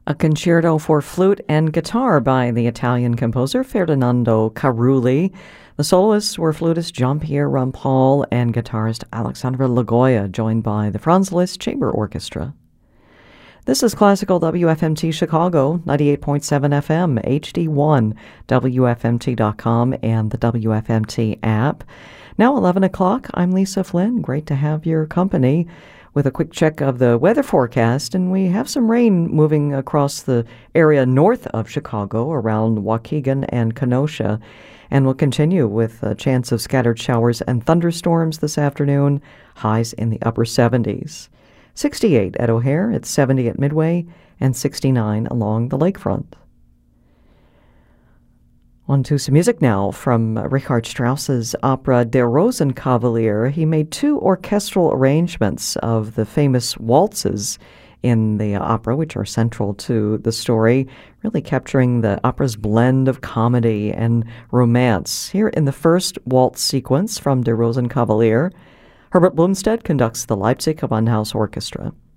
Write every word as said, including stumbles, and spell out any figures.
A concerto for flute and guitar by the Italian composer Ferdinando Carulli. The soloists were flutist Jean-Pierre Rampal and guitarist Alexandra Lagoya, joined by the Franz Liszt Chamber Orchestra. This is Classical W F M T Chicago, ninety-eight point seven F M, H D one, W F M T dot com, and the W F M T app. Now eleven o'clock, I'm Lisa Flynn. Great to have your company with a quick check of the weather forecast, and we have some rain moving across the area north of Chicago around Waukegan and Kenosha, and we'll continue with a chance of scattered showers and thunderstorms this afternoon, highs in the upper seventies. sixty-eight at O'Hare, it's seventy at Midway, and sixty-nine along the lakefront. On to some music now from Richard Strauss's opera Der Rosenkavalier. He made two orchestral arrangements of the famous waltzes in the opera, which are central to the story, really capturing the opera's blend of comedy and romance. Here in the first waltz sequence from Der Rosenkavalier, Herbert Blumstedt conducts the Leipzig Gewandhaus Orchestra.